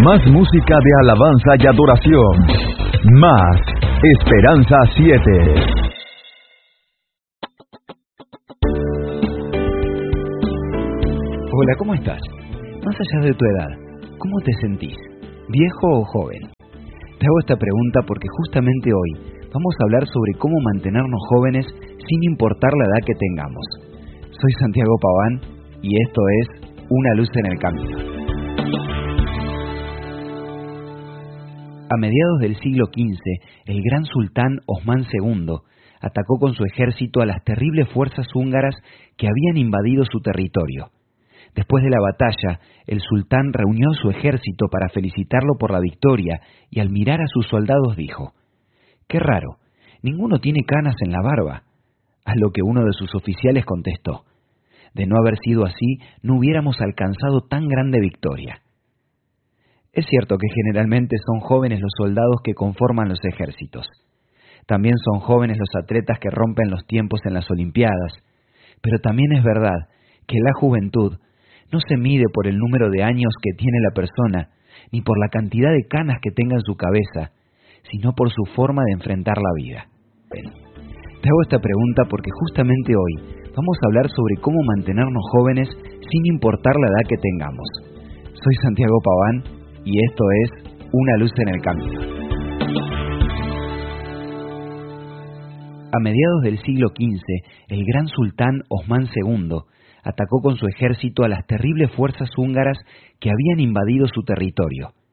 Más música de alabanza y adoración. Más Esperanza 7. Hola, ¿cómo estás? Más allá de tu edad, ¿cómo te sentís? ¿Viejo o joven? Te hago esta pregunta porque justamente hoy vamos a hablar sobre cómo mantenernos jóvenes sin importar la edad que tengamos. Soy Santiago Paván y esto es Una luz en el camino. A mediados del siglo XV, el gran sultán Osmán II atacó con su ejército a las terribles fuerzas húngaras que habían invadido su territorio. Después de la batalla, el sultán reunió a su ejército para felicitarlo por la victoria y al mirar a sus soldados dijo: «Qué raro, ninguno tiene canas en la barba». A lo que uno de sus oficiales contestó: «De no haber sido así, no hubiéramos alcanzado tan grande victoria». Es cierto que generalmente son jóvenes los soldados que conforman los ejércitos. También son jóvenes los atletas que rompen los tiempos en las Olimpiadas. Pero también es verdad que la juventud no se mide por el número de años que tiene la persona, ni por la cantidad de canas que tenga en su cabeza, sino por su forma de enfrentar la vida. Te hago esta pregunta porque justamente hoy vamos a hablar sobre cómo mantenernos jóvenes sin importar la edad que tengamos. Soy Santiago Paván y esto es Una luz en el camino. A mediados del siglo XV, el gran sultán Osmán II atacó con su ejército a las terribles fuerzas húngaras que habían invadido su territorio.